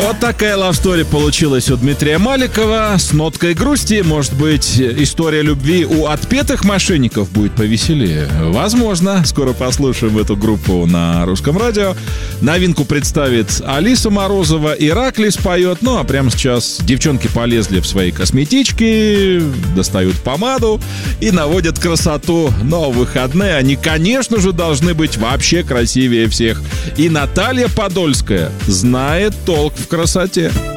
Вот такая лавстори получилась у Дмитрия Маликова с ноткой грусти. Может быть, история любви у отпетых мошенников будет повеселее? Возможно. Скоро послушаем эту группу на Русском радио. Новинку представит Алиса Морозова, Иракли споет. Ну, а прямо сейчас девчонки полезли в свои косметички, достают помаду и наводят красоту. Но в выходные они, конечно же, должны быть вообще красивее всех. И Наталья Подольская знает толк в красоте.